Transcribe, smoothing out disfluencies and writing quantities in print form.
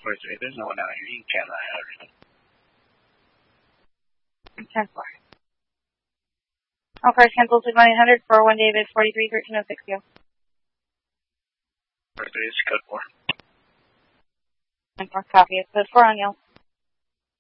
43, there's no one out here. You can cancel that out. 10-4. All cars canceled to 1-800 for 1 David 43 1306 go. 43 is code 4. 10-4, copy. It's code 4 on Yelp.